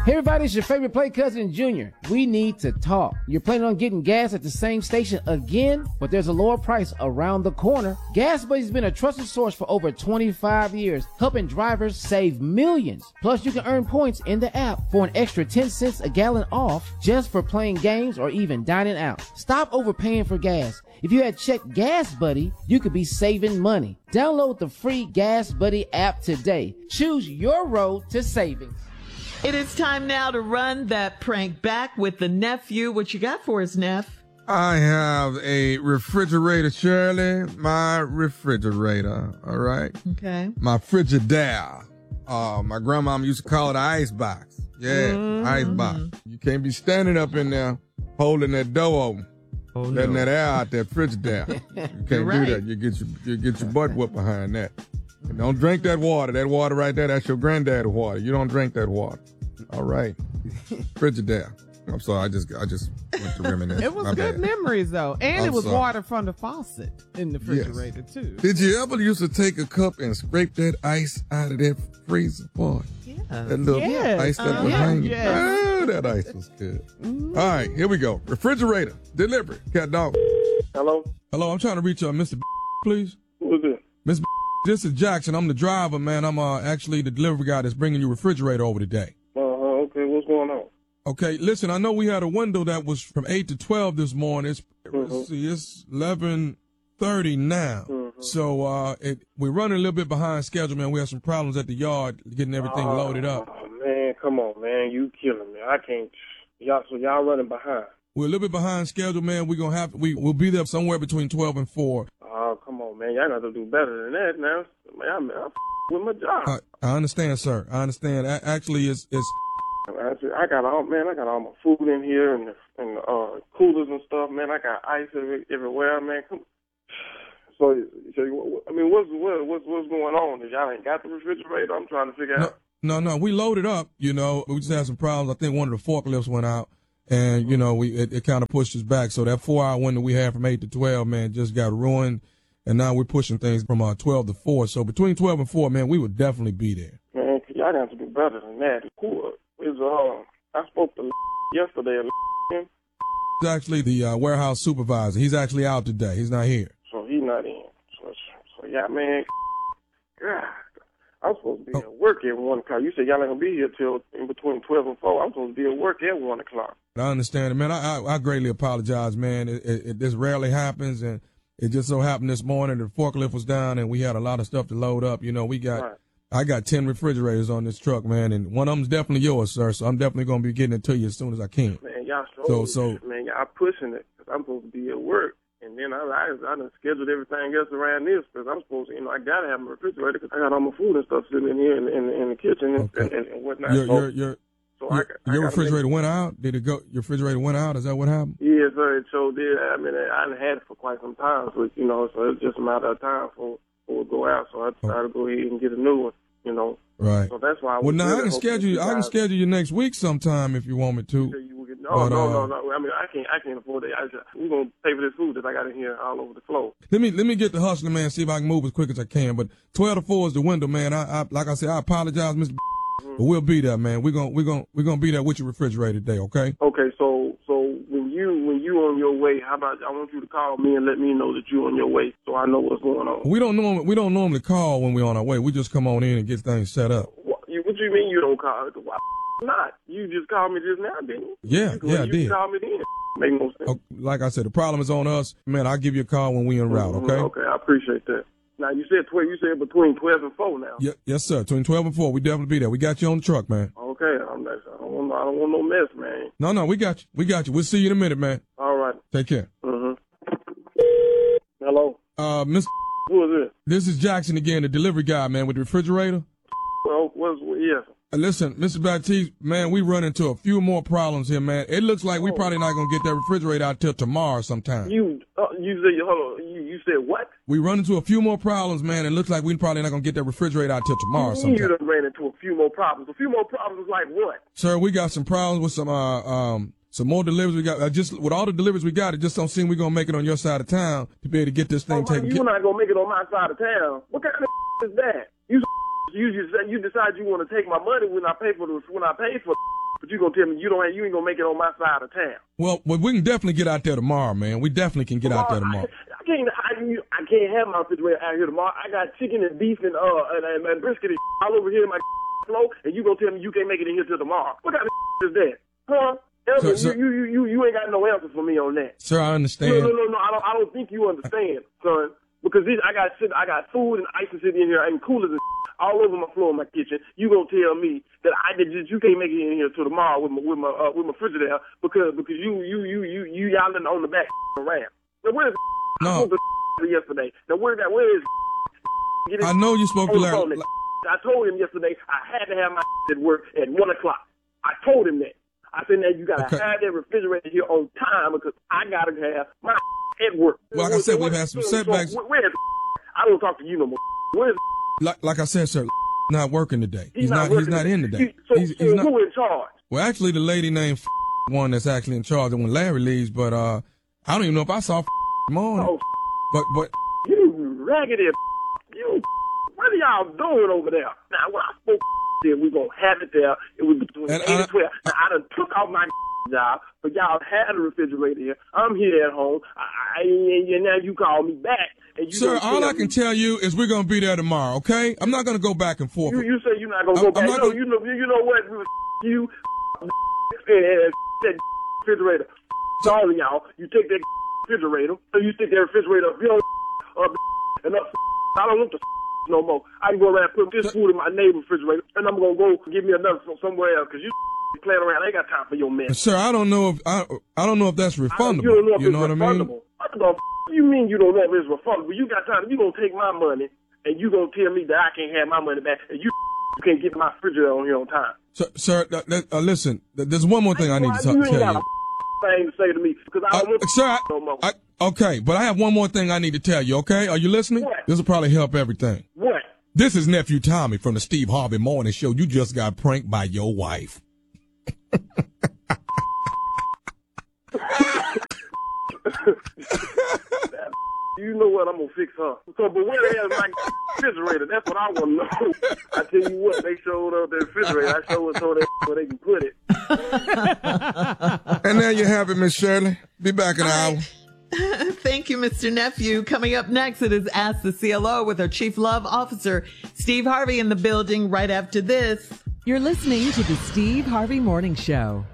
Hey everybody, it's your favorite play cousin Junior. We need to talk. You're planning on getting gas at the same station again, but there's a lower price around the corner. Gas Buddy's been a trusted source for over 25 years, helping drivers save millions. Plus, you can earn points in the app for an extra 10 cents a gallon off just for playing games or even dining out. Stop overpaying for gas. If you had checked Gas Buddy, you could be saving money. Download the free Gas Buddy app today. Choose your road to savings. It is time now to run that prank back with the nephew. What you got for us, Neff? I have a refrigerator, Shirley. My refrigerator, all right? Okay. My Frigidaire. My grandmama used to call it an ice box. Yeah, ice box. You can't be standing up in there holding that door open, letting that air out that Frigidaire. You can't do that. You get your butt whooped behind that. And don't drink that water. That water right there, that's your granddaddy water. You don't drink that water. All right. Frigidaire. I'm sorry, I just went to reminisce. It was good memories though. And it was sorry. water from the faucet in the refrigerator too. Did you ever used to take a cup and scrape that ice out of that freezer boy? Yeah. That little ice that was hanging. Oh, that ice was good. All right, here we go. Refrigerator. Delivery. Cat dog. Hello? Hello, I'm trying to reach Mr. please. Who is it? Mr. This is Jackson. I'm the driver, man. I'm actually the delivery guy that's bringing you refrigerator over today. Okay, what's going on? Okay, listen, I know we had a window that was from 8 to 12 this morning. Let's see, it's 11:30 now. So we're running a little bit behind schedule, man. We have some problems at the yard getting everything loaded up. Oh, man, come on, man. You killing me. I can't. Y'all running behind. We're a little bit behind schedule, man. We'll be there somewhere between 12 and 4. Oh, come on, man. Y'all got to do better than that now. Man, I'm with my job. I understand, sir. I understand. Actually, it's I got all my food in here and coolers and stuff, man. I got ice everywhere, man. So I mean, what's going on? Y'all ain't got the refrigerator? I'm trying to figure out. No, we loaded up. You know, we just had some problems. I think one of the forklifts went out, and you know, it kind of pushed us back. So that 4-hour window we had from 8 to 12, man, just got ruined. And now we're pushing things from 12 to 4. So between 12 and 4, man, we would definitely be there. Man, y'all got to do better than that. Cool. I spoke to yesterday. He's actually the warehouse supervisor. He's actually out today. He's not here. So he's not in. So yeah, man. God, I'm supposed to be at work at 1 o'clock. You said y'all ain't gonna be here till in between 12 and 4. I'm supposed to be at work at 1 o'clock. I understand it, man. I greatly apologize, man. This rarely happens, and it just so happened this morning the forklift was down and we had a lot of stuff to load up. You know, I got 10 refrigeraters on this truck, man, and one of them's definitely yours, sir. So I'm definitely gonna be getting it to you as soon as I can. Man, y'all man, y'all pushing it because I'm supposed to be at work, and then I done scheduled everything else around this because I'm supposed to, I gotta have my refrigerator because I got all my food and stuff sitting in here in the kitchen and whatnot. Your refrigerator went out? Did it go? Your refrigerator went out? Is that what happened? Yeah, sir. It sure did. I mean, I hadn't had it for quite some time, so so it's just a matter of time for it go out. So I decided to go ahead and get a new one. Right. So that's why. I can schedule you next week sometime if you want me to. No. I mean, I can't afford it. We're gonna pay for this food that I got in here all over the floor. Let me get the hustler, man. See if I can move as quick as I can. But 12 to 4 is the window, man. I like I said, I apologize, Mr. But we'll be there, man. We're gonna be there with your refrigerator today, okay? Okay. So when you on your way, how about I want you to call me and let me know that you on your way, so I know what's going on. We don't normally call when we're on our way. We just come on in and get things set up. What you mean you don't call? Why not? You just called me just now, didn't you? Yeah, I did. You called me then. Make no sense. Like I said, the problem is on us, man. I'll give you a call when we en route, okay? Okay, I appreciate that. Now you said 12. You said between 12 and 4 now. Yes, sir. Between 12 and 4, we definitely be there. We got you on the truck, man. Okay, I don't want no mess, man. No, we got you. We'll see you in a minute, man. All right. Take care. Hello. Mr. Who is it? This is Jackson again, the delivery guy, man, with the refrigerator. Well, yes. Listen, Mr. Baptiste, man, we run into a few more problems here, man. It looks like we probably not gonna get that refrigerator out till tomorrow sometime. You said what? We run into a few more problems, man. It looks like we probably not gonna get that refrigerator out till tomorrow sometime. You done ran into a few more problems. A few more problems like what? Sir, we got some problems with some more deliveries we got. Just with all the deliveries we got, it just don't seem we're gonna make it on your side of town to be able to get this thing taken care of. You're not gonna make it on my side of town. What kind of is that? You decide you want to take my money when I pay for But you gonna tell me you ain't gonna make it on my side of town. Well, we can definitely get out there tomorrow, man. We definitely can get out there tomorrow. I can't have my refrigerator out here tomorrow. I got chicken and beef and brisket and all over here in my flow, and you gonna tell me you can't make it in here till tomorrow? What kind of is that? Huh? Sir, you ain't got no answer for me on that. Sir, I understand. No. I don't think you understand, son. Because I got food and ice sitting in here and coolers and all over my floor in my kitchen. You gonna tell me that you can't make it in here till tomorrow with my frigidaire because you yelling on the back around. Now where's yesterday? Now where is? I know you spoke to Larry. I told him yesterday I had to have my at work at 1 o'clock. I told him that. I said, now you gotta have that refrigerator here on time because I gotta have my at work. Well, like I said, we've had some setbacks. I don't talk to you no more. Where's like I said, sir, not working today. He's not in today. He's not. Who in charge? Well, actually, the lady named one that's actually in charge of when Larry leaves, but I don't even know if I saw morning. Oh, but you raggedy what are y'all doing over there? Now, when I spoke there, we gonna have it there. It was between 8 and 12. Now, I done took off my job, but y'all had a refrigerator here. I'm here at home. And now you call me back. And you sir, all I can tell you is we're gonna be there tomorrow. Okay? I'm not gonna go back and forth. You say you're not gonna go back. You know what? You and that refrigerator. All of y'all, you take that refrigerator, and you stick that refrigerator up, and up. I don't want the no more. I can go around and put this food in my neighbor's refrigerator, and I'm gonna go give me another from somewhere else because you playing around. I ain't got time for your mess. Sir, I don't know if that's refundable. You know what I mean? What the you mean you don't know if it's refundable? You got time. You gonna take my money and you gonna tell me that I can't have my money back, and you can't get my refrigerator on here on time. Sir, listen. There's one more thing I need to tell you. Thing to say to me because I don't want sir, no more. Okay, but I have one more thing I need to tell you. Okay, are you listening? What? This will probably help everything. What? This is Nephew Tommy from the Steve Harvey Morning Show. You just got pranked by your wife. You know what? I'm gonna fix her. So, but where the hell is my refrigerator? That's what I want to know. I tell you what, they showed up their refrigerator. I showed them where they can put it. And there you have it, Miss Shirley. Be back in an hour. Thank you, Mr. Nephew. Coming up next, it is Ask the CLO with our Chief Love Officer, Steve Harvey, in the building right after this. You're listening to the Steve Harvey Morning Show.